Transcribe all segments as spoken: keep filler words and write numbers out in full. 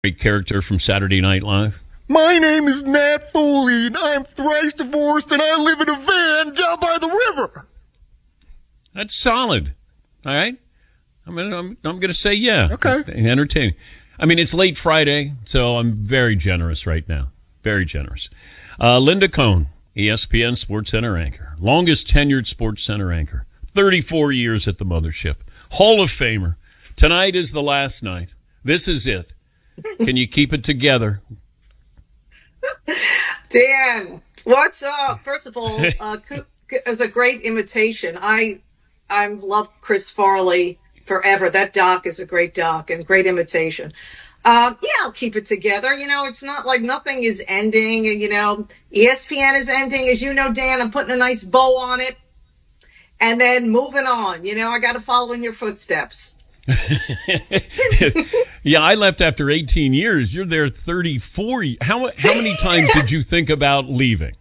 Great character from Saturday Night Live. My name is Matt Foley, and I'm thrice divorced, and I live in a van down by the river. That's solid. All right. I mean, I'm, I'm going to say yeah. Okay. Entertaining. I mean, it's late Friday, so I'm very generous right now. Very generous. Uh, Linda Cohn, E S P N SportsCenter anchor. Longest tenured SportsCenter anchor. thirty-four years at the mothership. Hall of Famer. Tonight is the last night. This is it. Can you keep it together? Dan, what's up? First of all, uh, it was a great imitation. I I love Chris Farley forever. That doc is a great doc and great imitation. Uh, yeah, I'll keep it together. You know, it's not like nothing is ending. And, you know, E S P N is ending. As you know, Dan, I'm putting a nice bow on it. And then moving on. You know, I got to follow in your footsteps. Yeah, I left after eighteen years. You're there thirty-four. How how many times did you think about leaving?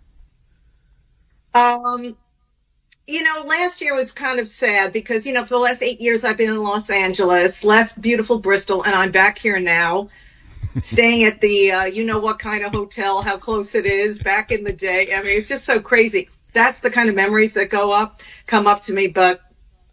Um, you know, last year was kind of sad because, you know, for the last eight years I've been in Los Angeles, left beautiful Bristol, and I'm back here now, staying at the uh, you know what kind of hotel, how close it is, back in the day. I mean, it's just so crazy. That's the kind of memories that go up, come up to me, but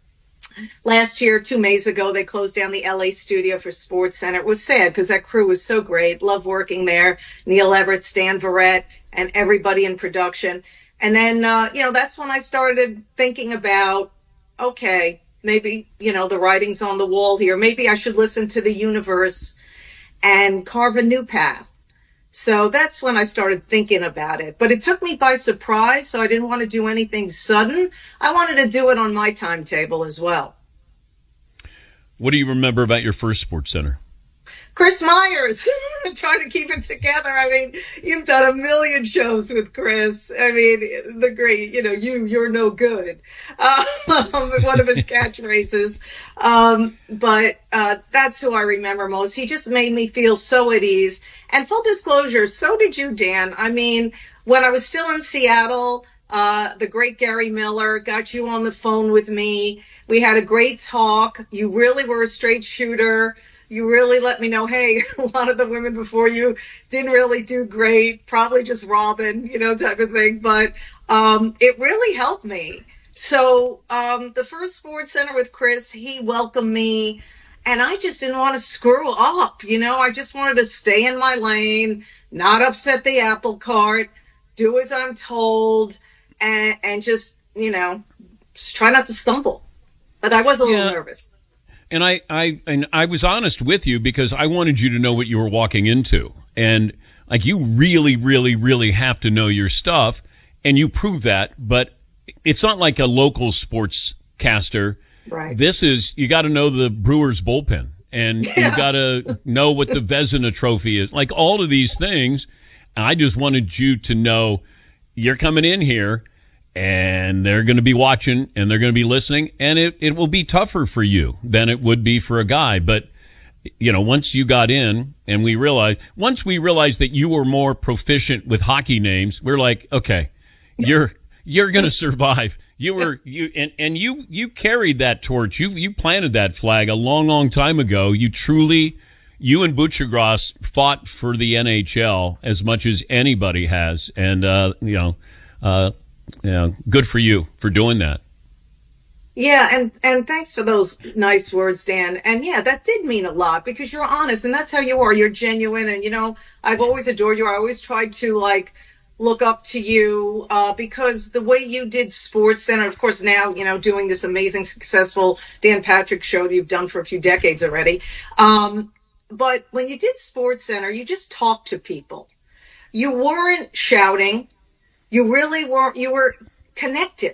last year, two Mays ago, they closed down the L A studio for SportsCenter. It was sad because that crew was so great. Love working there. Neil Everett, Stan Verrett, and everybody in production. And then, uh, you know, that's when I started thinking about, okay, maybe, you know, the writing's on the wall here. Maybe I should listen to the universe and carve a new path. So that's when I started thinking about it. But it took me by surprise, so I didn't want to do anything sudden. I wanted to do it on my timetable as well. What do you remember about your first SportsCenter? Chris Myers, trying to keep it together. I mean, you've done a million shows with Chris. I mean, the great, you know, you, you're no good. Um, one of his catchphrases. Um, but uh, that's who I remember most. He just made me feel so at ease. And full disclosure, so did you, Dan. I mean, when I was still in Seattle, uh, the great Gary Miller got you on the phone with me. We had a great talk. You really were a straight shooter. You really let me know, hey, a lot of the women before you didn't really do great, probably just Robin, you know, type of thing. But um, it really helped me. So um, the first SportsCenter with Chris, he welcomed me. And I just didn't want to screw up, you know. I just wanted to stay in my lane, not upset the apple cart, do as I'm told, and, and just, you know, just try not to stumble. But I was a little yeah. nervous. And I, I, and I was honest with you because I wanted you to know what you were walking into. And, like, you really, really, really have to know your stuff, and you prove that. But it's not like a local sportscaster. Right. This is, you got to know the Brewers bullpen, and Yeah. you got to know what the Vezina Trophy is. Like, all of these things, I just wanted you to know you're coming in here, and they're going to be watching, and they're going to be listening, and it, it will be tougher for you than it would be for a guy. But, you know, once you got in, and we realized, once we realized that you were more proficient with hockey names, we're like, okay, you're you're going to survive. You were you and, and you you carried that torch. You you planted that flag a long, long time ago. You truly, you and Butchergross fought for the N H L as much as anybody has, and uh, you know, uh, you know, good for you for doing that. Yeah, and and thanks for those nice words, Dan. And yeah, that did mean a lot because you're honest, and that's how you are. You're genuine, and you know, I've always adored you. I always tried to like. look up to you uh, because the way you did SportsCenter, of course, now, you know, doing this amazing, successful Dan Patrick show that you've done for a few decades already. Um, but when you did SportsCenter, you just talked to people. You weren't shouting. You really weren't, you were connected.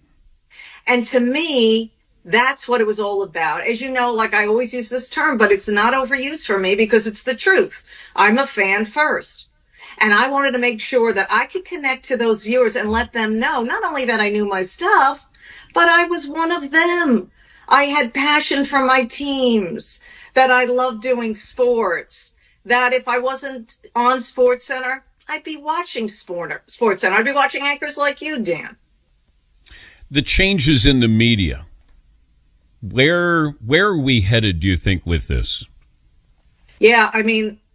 And to me, that's what it was all about. As you know, like I always use this term, but it's not overused for me because it's the truth. I'm a fan first. And I wanted to make sure that I could connect to those viewers and let them know not only that I knew my stuff, but I was one of them. I had passion for my teams, that I loved doing sports, that if I wasn't on SportsCenter, I'd be watching Sport, SportsCenter. I'd be watching anchors like you, Dan. The changes in the media, where where are we headed, do you think, with this? Yeah, I mean,